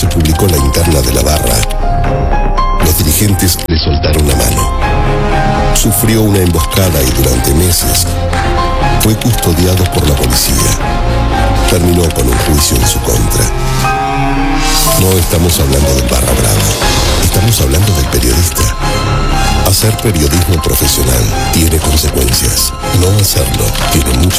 se publicó la interna de la barra, los dirigentes le soltaron la mano. Sufrió una emboscada y durante meses fue custodiado por la policía. Terminó con un juicio en su contra. No estamos hablando del barra brava, estamos hablando del periodista. Hacer periodismo profesional tiene consecuencias. No hacerlo tiene muchas